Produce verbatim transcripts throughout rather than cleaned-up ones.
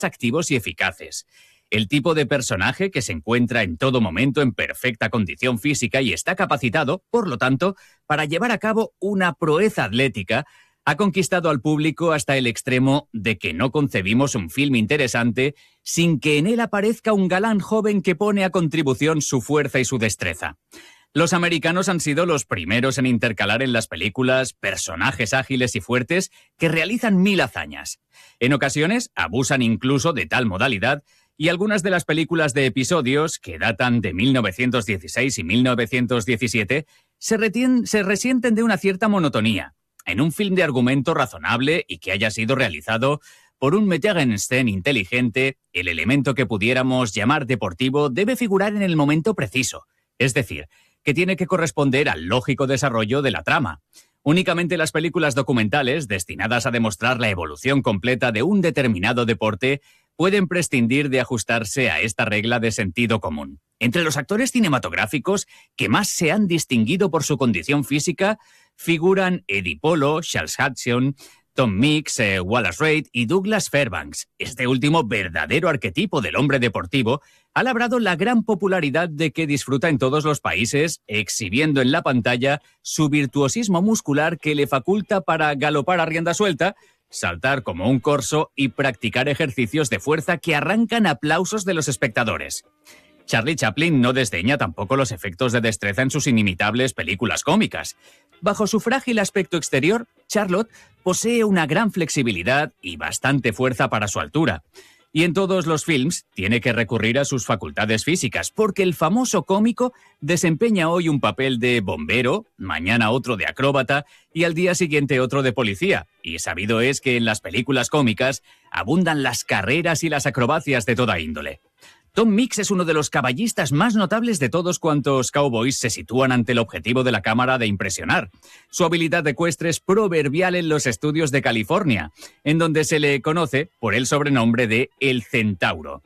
activos y eficaces. El tipo de personaje que se encuentra en todo momento en perfecta condición física y está capacitado, por lo tanto, para llevar a cabo una proeza atlética, ha conquistado al público hasta el extremo de que no concebimos un film interesante sin que en él aparezca un galán joven que pone a contribución su fuerza y su destreza. Los americanos han sido los primeros en intercalar en las películas personajes ágiles y fuertes que realizan mil hazañas. En ocasiones abusan incluso de tal modalidad y algunas de las películas de episodios, que datan de mil novecientos dieciséis y mil novecientos diecisiete, se, retien- se resienten de una cierta monotonía. En un film de argumento razonable y que haya sido realizado por un metteur en scène inteligente, el elemento que pudiéramos llamar deportivo debe figurar en el momento preciso, es decir, que tiene que corresponder al lógico desarrollo de la trama. Únicamente las películas documentales, destinadas a demostrar la evolución completa de un determinado deporte, pueden prescindir de ajustarse a esta regla de sentido común. Entre los actores cinematográficos que más se han distinguido por su condición física figuran Eddie Polo, Charles Hudson, Tom Mix, eh, Wallace Reid y Douglas Fairbanks. Este último verdadero arquetipo del hombre deportivo ha labrado la gran popularidad de que disfruta en todos los países, exhibiendo en la pantalla su virtuosismo muscular que le faculta para galopar a rienda suelta, saltar como un corzo y practicar ejercicios de fuerza que arrancan aplausos de los espectadores. Charlie Chaplin no desdeña tampoco los efectos de destreza en sus inimitables películas cómicas. Bajo su frágil aspecto exterior, Charlotte posee una gran flexibilidad y bastante fuerza para su altura. Y en todos los films tiene que recurrir a sus facultades físicas, porque el famoso cómico desempeña hoy un papel de bombero, mañana otro de acróbata y al día siguiente otro de policía. Y sabido es que en las películas cómicas abundan las carreras y las acrobacias de toda índole. Tom Mix es uno de los caballistas más notables de todos cuantos cowboys se sitúan ante el objetivo de la cámara de impresionar. Su habilidad ecuestre es proverbial en los estudios de California, en donde se le conoce por el sobrenombre de El Centauro.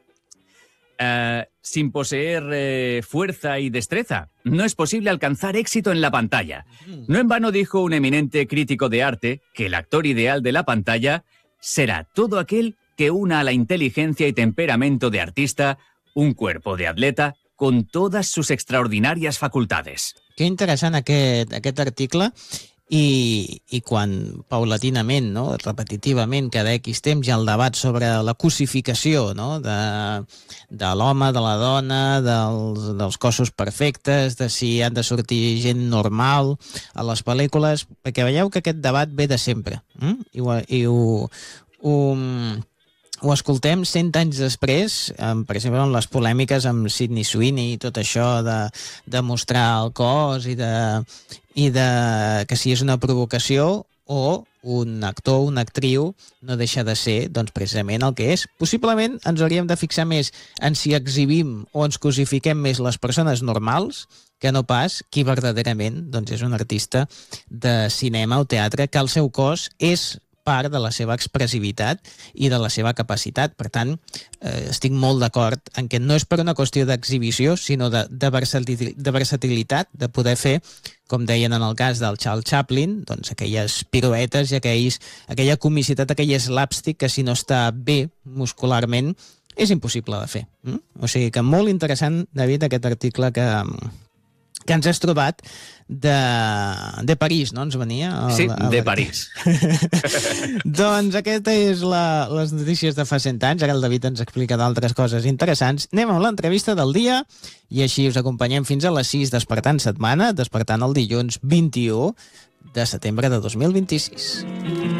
Uh, sin poseer eh, fuerza y destreza, no es posible alcanzar éxito en la pantalla. No en vano dijo un eminente crítico de arte que el actor ideal de la pantalla será todo aquel que una a la inteligencia y temperamento de artista un cuerpo de atleta con todas sus extraordinàries facultades. Que interessant aquest, aquest article i, i quan paulatinament, no, repetitivament, cada X temps hi ha el debat sobre la cosificació, no, de, de l'home, de la dona, dels, dels cossos perfectes, de si han de sortir gent normal a les pel·lícules, perquè veieu que aquest debat ve de sempre, eh? I, ho, i ho, ho Ho escoltem cent anys després, per exemple, amb les polèmiques amb Sydney Sweeney i tot això de, de mostrar el cos i, de, i de que si és una provocació o un actor, una actriu, no deixa de ser doncs, precisament el que és. Possiblement ens hauríem de fixar més en si exhibim o ens cosifiquem més les persones normals que no pas qui verdaderament doncs, és un artista de cinema o teatre que el seu cos és part de la seva expressivitat i de la seva capacitat. Per tant, eh, estic molt d'acord en que no és per una qüestió d'exhibició, sinó de, de, versatil, de versatilitat, de poder fer, com deien en el cas del Charles Chaplin, doncs aquelles piruetes i aquells, aquella comicitat, aquell slapstick que si no està bé muscularment és impossible de fer. Mm? O sigui que molt interessant, David, aquest article que... que ens has trobat de, de París, no? Ens venia? El, sí, el... de París. Doncs aquesta és la, les notícies de fa cent anys. Ara el David ens explica d'altres coses interessants. Anem amb l'entrevista del dia i així us acompanyem fins a les sis despertant setmana, despertant el dilluns vint-i-u de setembre de dos mil vint-i-sis.